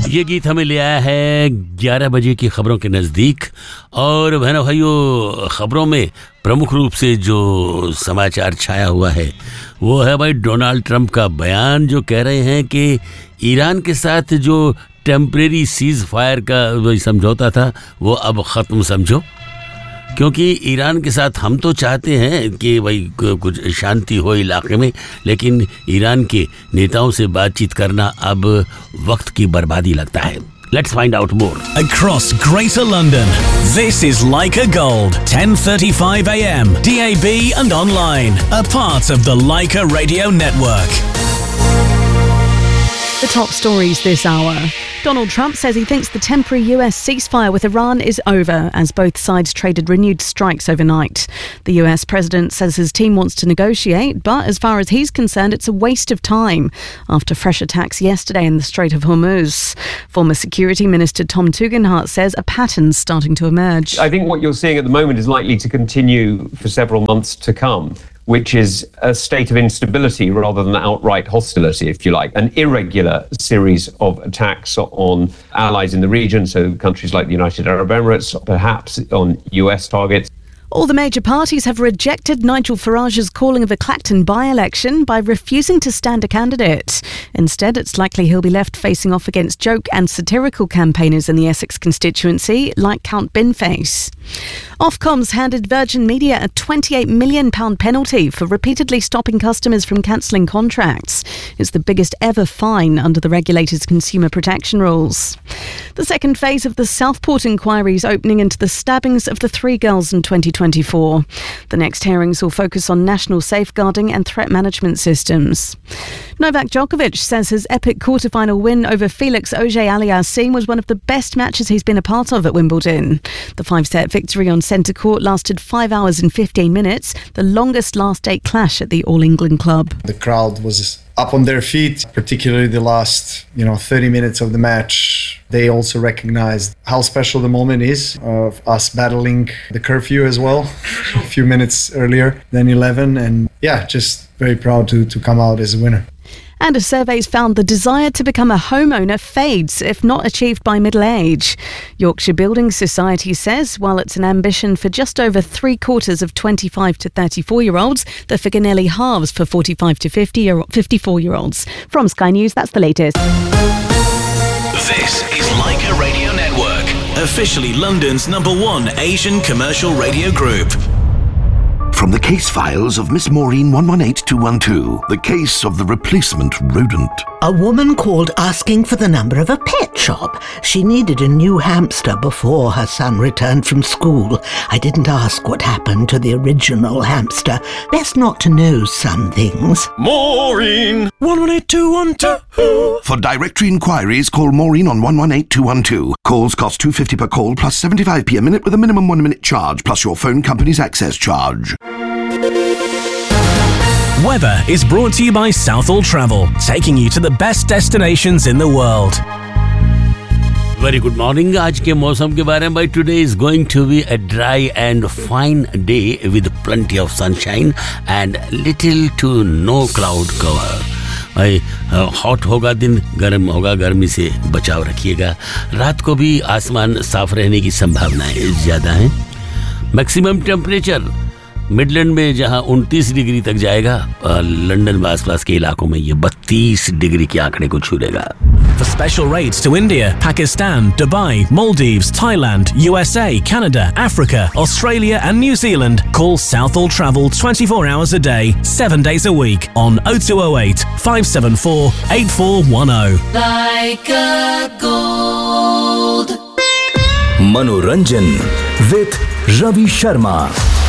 ये गीत हमें ले आया है 11 बजे की खबरों के नज़दीक। और बहनों भाइयों, खबरों में प्रमुख रूप से जो समाचार छाया हुआ है वो है भाई डोनाल्ड ट्रंप का बयान, जो कह रहे हैं कि ईरान के साथ जो टेम्परेरी सीज फायर का समझौता था वो अब ख़त्म समझो, क्योंकि ईरान के साथ हम तो चाहते हैं कि भाई कुछ शांति हो इलाके में, लेकिन ईरान के नेताओं से बातचीत करना अब वक्त की बर्बादी लगता है। Let's find out more. Across Greater London, this is Leica Gold, 10:35 a.m. DAB and online, a part of the Leica Radio Network. The top stories this hour. Donald Trump says he thinks the temporary US ceasefire with Iran is over as both sides traded renewed strikes overnight. The US president says his team wants to negotiate, but as far as he's concerned, it's a waste of time after fresh attacks yesterday in the Strait of Hormuz. Former Security Minister Tom Tugendhat says a pattern's starting to emerge. I think what you're seeing at the moment is likely to continue for several months to come, which is a state of instability rather than outright hostility, if you like, an irregular series of attacks on allies in the region, so countries like the United Arab Emirates, perhaps on US targets. All the major parties have rejected Nigel Farage's calling of a Clacton by-election by refusing to stand a candidate. Instead, it's likely he'll be left facing off against joke and satirical campaigners in the Essex constituency, like Count Binface. Ofcom's handed Virgin Media a £28 million penalty for repeatedly stopping customers from cancelling contracts. It's the biggest ever fine under the regulator's consumer protection rules. The second phase of the Southport inquiry is opening into the stabbings of the 3 girls in 2024. The next hearings will focus on national safeguarding and threat management systems. Novak Djokovic says his epic quarter-final win over Felix Auger-Aliassime was one of the best matches he's been a part of at Wimbledon. The 5-set victory on centre court lasted 5 hours and 15 minutes, the longest last-date clash at the All England club. The crowd was up on their feet, particularly the last 30 minutes of the match. They also recognized how special the moment is of us battling the curfew as well a few minutes earlier than 11, and just very proud to come out as a winner. And a survey's found the desire to become a homeowner fades if not achieved by middle age. Yorkshire Building Society says while it's an ambition for just over 3/4 of 25 to 34-year-olds, the figure nearly halves for 45 to 54-year-olds. From Sky News, that's the latest. This is Leica Radio Network, officially London's #1 Asian commercial radio group. From the case files of Miss Maureen 118212, the case of the replacement rodent. A woman called asking for the number of a pet shop. She needed a new hamster before her son returned from school. I didn't ask what happened to the original hamster. Best not to know some things. Maureen 118212. For directory inquiries, call Maureen on 118212. Calls cost £2.50 per call plus 75p a minute with a minimum 1-minute charge plus your phone company's access charge. Weather is brought to you by Southall Travel, taking you to the best destinations in the world. Very good morning. आज के मौसम के बारे में भाई, today is going to be a dry and fine day with plenty of sunshine and little to no cloud cover. भाई hot होगा दिन, गर्म होगा, गर्मी से बचाव रखिएगा। रात को भी आसमान साफ रहने की संभावनाएं ज़्यादा हैं। मैक्सिमम टेम्परेचर मिडलैंड में जहां 29 डिग्री तक जाएगा, लंदन व आसपास के इलाकों में ये 32 डिग्री के आंकड़े को छू लेगा। For special rates to India, Pakistan, Dubai, Maldives, Thailand, USA, Canada, Africa, Australia and New Zealand, call Southall Travel 24 hours a day, 7 days a week on 0208 574 8410. Like a gold. Manoranjan with Ravi Sharma.